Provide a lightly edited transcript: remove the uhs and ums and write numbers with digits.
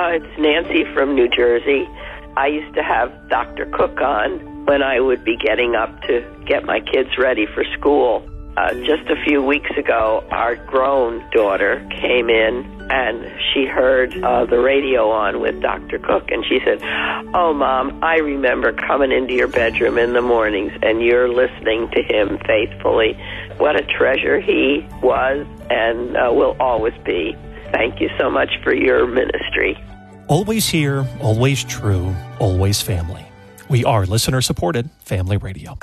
It's Nancy from New Jersey. I used to have Dr. Cook on when I would be getting up to get my kids ready for school. Just a few weeks ago, our grown daughter came in and she heard the radio on with Dr. Cook, and she said, "Oh, Mom, I remember coming into your bedroom in the mornings and you're listening to him faithfully. What a treasure he was and will always be. Thank you so much for your ministry." Always here, always true, always family. We are listener-supported Family Radio.